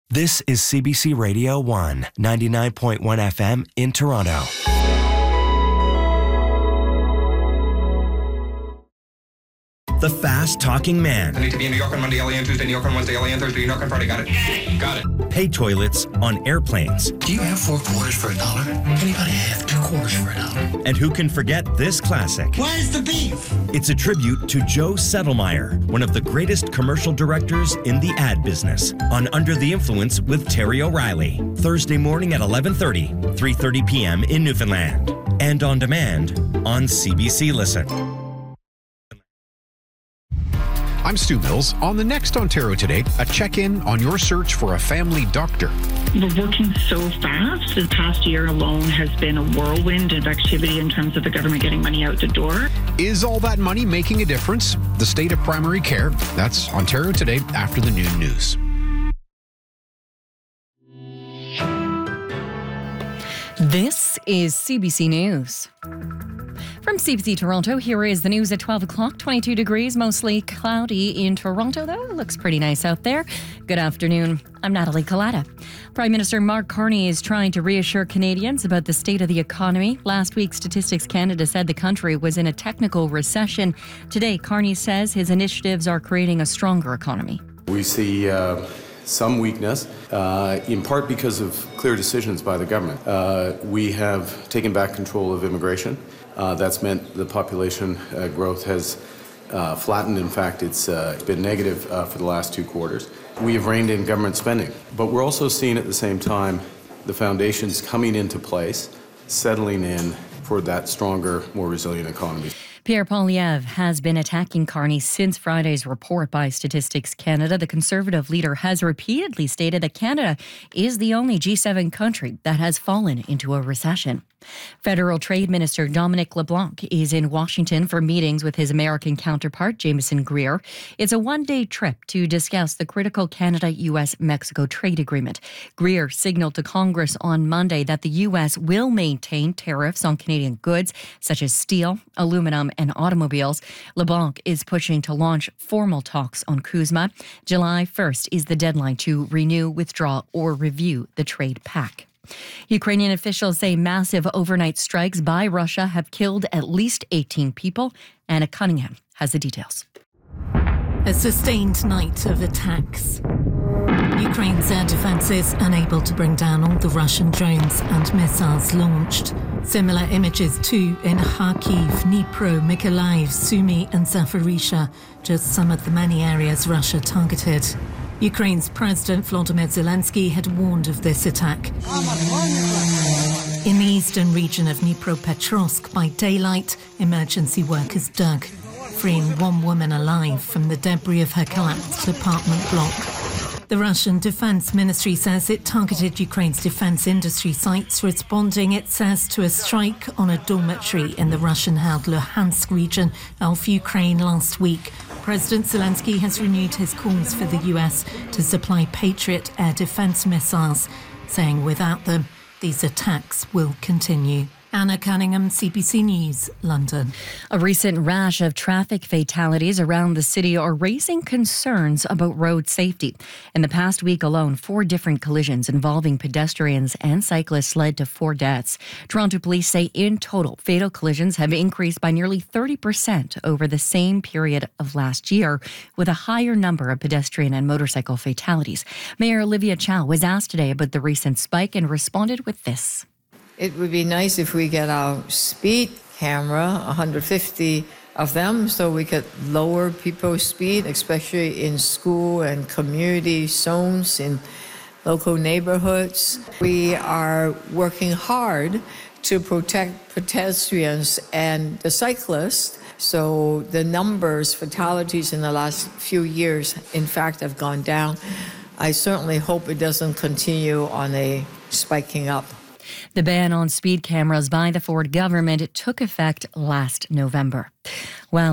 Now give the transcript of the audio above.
This is CBC Radio 1, 99.1 FM in Toronto. The fast-talking man. I need to be in New York on Monday, LA on Tuesday, New York on Wednesday, LA on Thursday, New York on Friday. Got it? Got it. Pay toilets on airplanes. Do you have 4 quarters for $1? Anybody have 2 quarters for $1? And who can forget this classic? Where's the beef? It's a tribute to Joe Settlemeyer, one of the greatest commercial directors in the ad business, on Under the Influence with Terry O'Reilly. Thursday morning at 11:30, 3:30 p.m. in Newfoundland. And on demand on CBC Listen. I'm Stu Mills. On the next Ontario Today, a check-in on your search for a family doctor. We're working so fast. The past year alone has been a whirlwind of activity in terms of the government getting money out the door. Is all that money making a difference? The state of primary care. That's Ontario Today after the noon news. This is CBC News. From CBC Toronto, here is the news at 12 o'clock. 22 degrees, mostly cloudy in Toronto, though. It looks pretty nice out there. Good afternoon. I'm Natalie Collada. Prime Minister Mark Carney is trying to reassure Canadians about the state of the economy. Last week, Statistics Canada said the country was in a technical recession. Today, Carney says his initiatives are creating a stronger economy. We see some weakness, in part because of clear decisions by the government. We have taken back control of immigration. That's meant the population growth has flattened. In fact, it's been negative for the last 2 quarters. We have reined in government spending, but we're also seeing at the same time the foundations coming into place, settling in for that stronger, more resilient economy. Pierre Poilievre has been attacking Carney since Friday's report by Statistics Canada. The Conservative leader has repeatedly stated that Canada is the only G7 country that has fallen into a recession. Federal Trade Minister Dominic LeBlanc is in Washington for meetings with his American counterpart, Jameson Greer. It's a one-day trip to discuss the critical Canada-US-Mexico trade agreement. Greer signaled to Congress on Monday that the U.S. will maintain tariffs on Canadian goods, such as steel, aluminum, and automobiles. LeBlanc is pushing to launch formal talks on CUSMA. July 1st is the deadline to renew, withdraw, or review the trade pact. Ukrainian officials say massive overnight strikes by Russia have killed at least 18 people. Anna Cunningham has the details. A sustained night of attacks. Ukraine's air defences unable to bring down all the Russian drones and missiles launched. Similar images too in Kharkiv, Dnipro, Mykolaiv, Sumy and Zaporizhzhia, just some of the many areas Russia targeted. Ukraine's President Volodymyr Zelensky had warned of this attack. In the eastern region of Dnipropetrovsk, by daylight, emergency workers dug, freeing one woman alive from the debris of her collapsed apartment block. The Russian Defense Ministry says it targeted Ukraine's defense industry sites, responding, it says, to a strike on a dormitory in the Russian-held Luhansk region of Ukraine last week. President Zelensky has renewed his calls for the US to supply Patriot air defense missiles, saying without them, these attacks will continue. Anna Cunningham, CBC News, London. A recent rash of traffic fatalities around the city are raising concerns about road safety. In the past week alone, 4 different collisions involving pedestrians and cyclists led to 4 deaths. Toronto police say in total, fatal collisions have increased by nearly 30% over the same period of last year, with a higher number of pedestrian and motorcycle fatalities. Mayor Olivia Chow was asked today about the recent spike and responded with this. It would be nice if we get our speed camera, 150 of them, so we could lower people's speed, especially in school and community zones, in local neighborhoods. We are working hard to protect pedestrians and the cyclists. So the numbers, fatalities in the last few years, in fact, have gone down. I certainly hope it doesn't continue on a spiking up. The ban on speed cameras by the Ford government took effect last November. Well,